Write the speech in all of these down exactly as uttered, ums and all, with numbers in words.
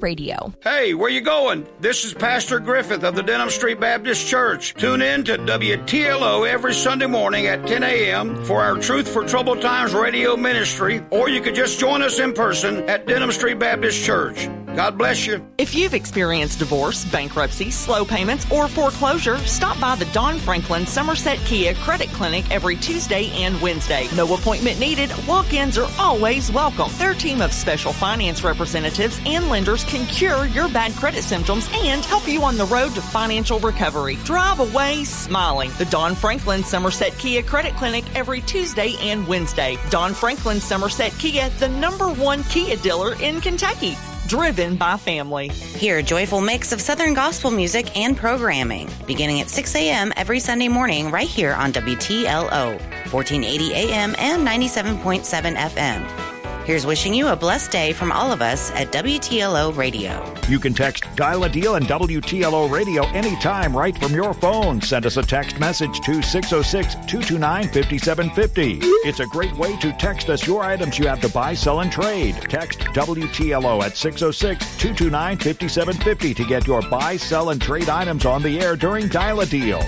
Radio. Hey, where you going? This is Pastor Griffith of the Denham Street Baptist Church. Tune in to W T L O every Sunday morning at ten a.m. for our Truth for Troubled Times radio ministry, or you could just join us in person at Denham Street Baptist Church. God bless you. If you've experienced divorce, bankruptcy, slow payments, or foreclosure, stop by the Don Franklin Somerset Kia Credit Clinic every Tuesday and Wednesday. No appointment needed. Walk-ins are always welcome. Their team of special finance representatives and lenders can cure your bad credit symptoms and help you on the road to financial recovery. Drive away smiling. The Don Franklin Somerset Kia Credit Clinic every Tuesday and Wednesday. Don Franklin Somerset Kia, the number one Kia dealer in Kentucky. Driven by family. Hear a joyful mix of Southern gospel music and programming, beginning at six a.m. every Sunday morning right here on W T L O, fourteen eighty A M and ninety-seven point seven F M. Here's wishing you a blessed day from all of us at W T L O Radio. You can text Dial a Deal and W T L O Radio anytime right from your phone. Send us a text message to six oh six, two two nine, five seven five oh. It's a great way to text us your items you have to buy, sell, and trade. Text W T L O at six oh six, two two nine, five seven five oh to get your buy, sell, and trade items on the air during Dial a Deal.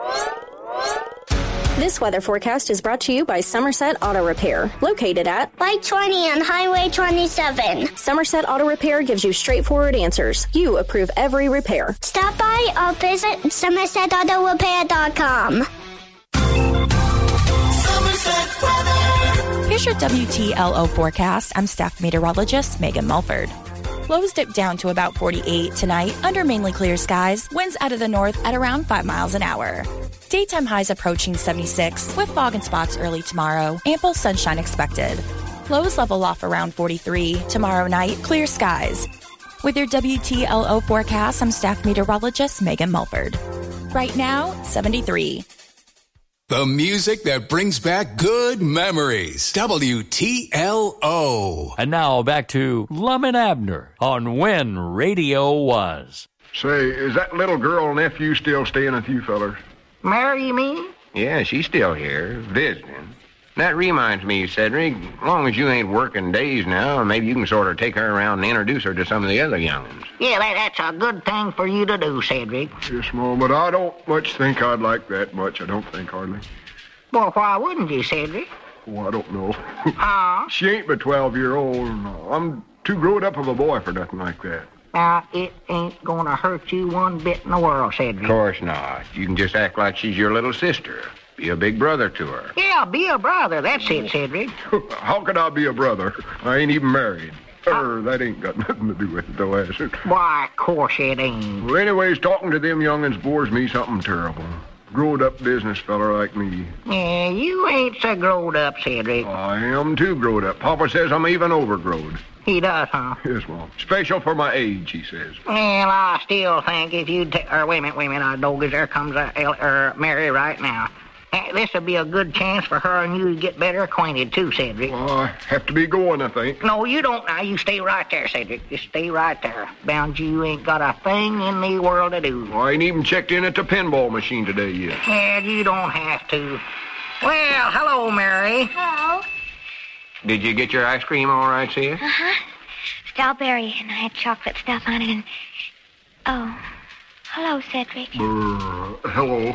This weather forecast is brought to you by Somerset Auto Repair, located at Light twenty on Highway twenty-seven. Somerset Auto Repair gives you straightforward answers. You approve every repair. Stop by or visit somerset auto repair dot com. Somerset weather. Here's your W T L O forecast. I'm staff meteorologist Megan Mulford. Lows dip down to about forty-eight tonight under mainly clear skies. Winds out of the north at around five miles an hour. Daytime highs approaching seventy-six with fog in spots early tomorrow. Ample sunshine expected. Lows level off around forty-three. Tomorrow night, clear skies. With your W T L O forecast, I'm staff meteorologist Megan Mulford. Right now, seventy-three. The music that brings back good memories. W T L O. And now back to Lum and Abner on When Radio Was. Say, is that little girl nephew still staying with you fellers? Mary, you mean? Yeah, she's still here, visiting. That reminds me, Cedric, as long as you ain't working days now, maybe you can sort of take her around and introduce her to some of the other young'uns. Yeah, that, that's a good thing for you to do, Cedric. Yes, Mom, but I don't much think I'd like that much. I don't think, hardly. Well, why wouldn't you, Cedric? Oh, I don't know. Huh? She ain't but twelve-year-old. No, I'm too growed up of a boy for nothing like that. Now, it ain't gonna hurt you one bit in the world, Cedric. Of course not. You can just act like she's your little sister. Be a big brother to her. Yeah, be a brother. That's it, Cedric. How could I be a brother? I ain't even married. Er, that ain't got nothing to do with it, though, has it? Why, of course it ain't. Well, anyways, talking to them young'uns bores me something terrible. Growed-up business feller like me. Yeah, you ain't so growed up, Cedric. I am too growed up. Papa says I'm even overgrowed. He does, huh? Yes, Mom. Special for my age, he says. Well, I still think if you'd take... Or, wait a minute, wait a minute, our doggies, there comes uh, er, Mary right now. Uh, this would be a good chance for her and you to get better acquainted, too, Cedric. Well, I have to be going, I think. No, you don't now. You stay right there, Cedric. Just stay right there. Bound you ain't got a thing in the world to do. Well, I ain't even checked in at the pinball machine today yet. Yeah, you don't have to. Well, hello, Mary. Hello. Did you get your ice cream all right, Sia? Uh-huh. Strawberry, and I had chocolate stuff on it, and... Oh. Hello, Cedric. Brr, hello.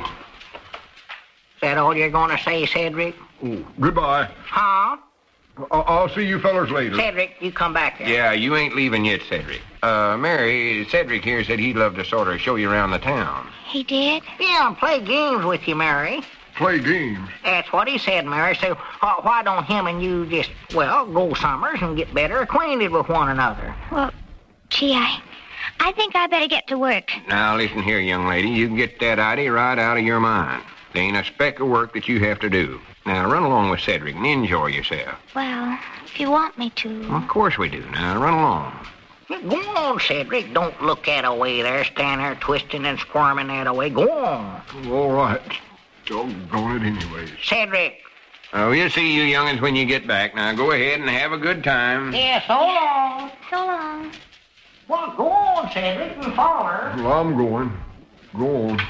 Is that all you're going to say, Cedric? Oh, goodbye. Huh? I- I'll see you fellers later. Cedric, you come back here. Yeah, you ain't leaving yet, Cedric. Uh, Mary, Cedric here said he'd love to sort of show you around the town. He did? Yeah, and play games with you, Mary. Play games? That's what he said, Mary. So uh, why don't him and you just, well, go summers and get better acquainted with one another? Well, gee, I... I think I better get to work. Now, listen here, young lady. You can get that idea right out of your mind. There ain't a speck of work that you have to do. Now, run along with Cedric and enjoy yourself. Well, if you want me to. Well, of course we do. Now, run along. Go on, Cedric. Don't look that away there. Stand there twisting and squirming that away. Go on. All right. Doggone it anyways. Cedric. Oh, we'll see you young'uns when you get back. Now, go ahead and have a good time. Yeah, so long. So long. Well, go on, Cedric, and follow her. Well, I'm going. Go on.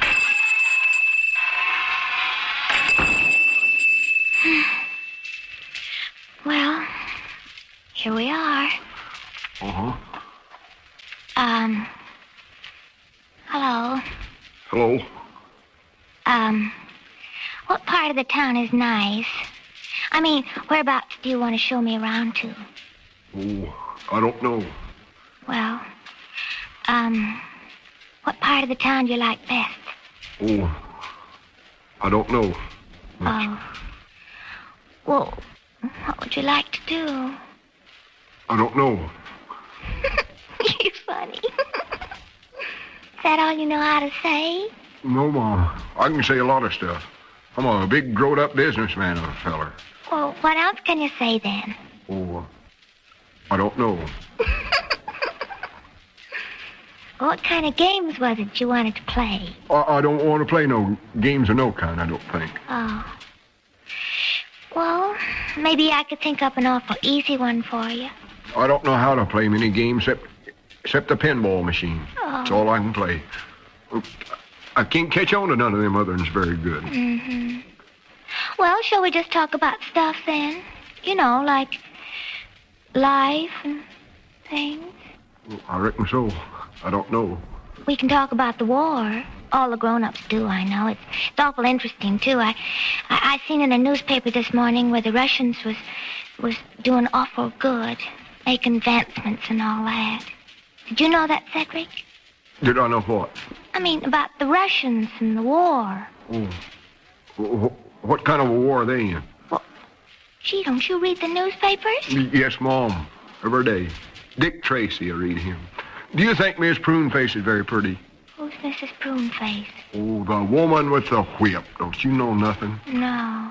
Well, here we are. Uh-huh. Um, hello. Hello. Um, what part of the town is nice? I mean, whereabouts do you want to show me around to? Oh, I don't know. Well, um, what part of the town do you like best? Oh, I don't know. Much. Oh. Well, what would you like to do? I don't know. You're funny. Is that all you know how to say? No, Mom. I can say a lot of stuff. I'm a big, grown-up businessman of a feller. Well, what else can you say then? Oh, I don't know. What kind of games was it you wanted to play? I, I don't want to play no games of no kind, I don't think. Oh. Well, maybe I could think up an awful easy one for you. I don't know how to play many games except, except the pinball machine. Oh. That's all I can play. I can't catch on to none of them other ones very good. Mm-hmm. Well, shall we just talk about stuff then? You know, like life and things. I reckon so. I don't know. We can talk about the war. All the grown-ups do, I know. It's, it's awful interesting, too. I, I I seen in a newspaper this morning where the Russians was was doing awful good, making advancements and all that. Did you know that, Cedric? Did I know what? I mean, about the Russians and the war. Oh. What kind of a war are they in? Well, gee, don't you read the newspapers? Yes, Mom. Every day. Dick Tracy, I read him. Do you think Miss Pruneface is very pretty? Who's Missus Pruneface? Oh, the woman with the whip. Don't you know nothing? No.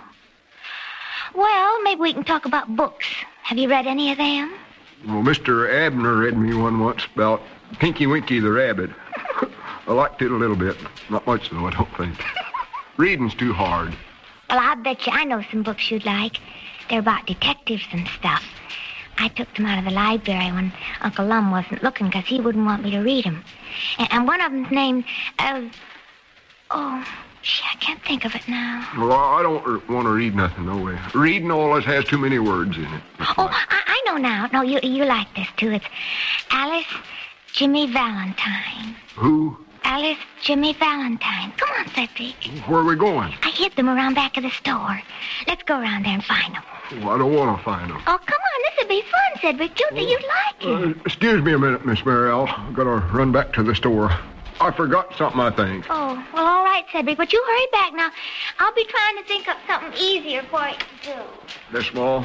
Well, maybe we can talk about books. Have you read any of them? Well, Mister Abner read me one once about Pinky Winky the Rabbit. I liked it a little bit. Not much, though, I don't think. Reading's too hard. Well, I bet you I know some books you'd like. They're about detectives and stuff. I took them out of the library when Uncle Lum wasn't looking because he wouldn't want me to read them. And, and one of them's named, uh, oh, gee, I can't think of it now. Well, I don't want to read nothing, no way. Reading always has too many words in it. That's oh, like... I, I know now. No, you you like this, too. It's Alice Jimmy Valentine. Who? Alice Jimmy Valentine. Come on, Cedric. Where are we going? I hid them around back of the store. Let's go around there and find them. Well, I don't want to find them. Oh, come on. This would be fun, Cedric. You think you'd like it. Uh, excuse me a minute, Miss Mariel. I've got to run back to the store. I forgot something, I think. Oh, well, all right, Cedric, but you hurry back now. I'll be trying to think up something easier for you to do. This small?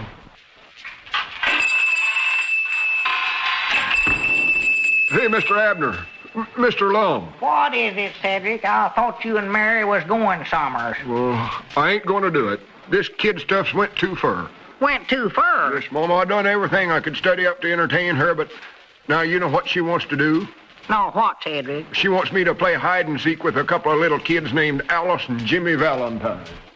Hey, Mister Abner. M- Mister Lum. What is it, Cedric? I thought you and Mary was going somewhere. Well, I ain't going to do it. This kid stuff's went too far. Went too far? Yes, Mama, I done everything I could study up to entertain her, but now you know what she wants to do? No, what, Cedric? She wants me to play hide and seek with a couple of little kids named Alice and Jimmy Valentine.